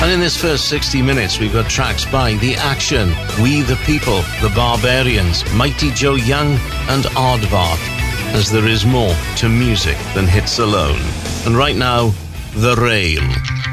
And in this first 60 minutes, we've got tracks by The Action, We the People, The Barbarians, Mighty Joe Young, and Aardvark, as there is more to music than hits alone. And right now, The Rail.